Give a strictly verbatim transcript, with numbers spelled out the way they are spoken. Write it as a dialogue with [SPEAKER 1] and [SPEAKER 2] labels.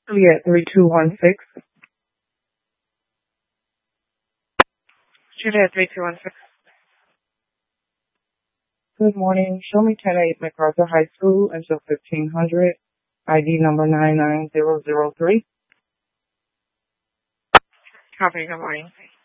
[SPEAKER 1] Juliet three two one six.
[SPEAKER 2] Juliet three two one six.
[SPEAKER 1] Good morning. Show me ten eight MacArthur High School until fifteen hundred. I D number nine nine zero zero three.
[SPEAKER 2] Copy. Good morning.